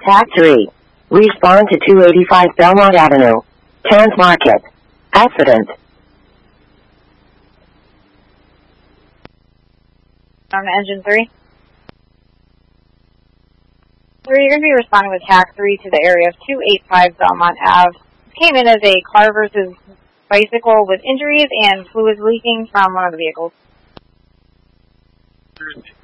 TAC 3. Respond to 285 Belmont Avenue. Trans Market. Accident. On engine 3. 3, you're going to be responding with TAC 3 to the area of 285 Belmont Ave. This came in as a car versus bicycle with injuries and fluids leaking from one of the vehicles.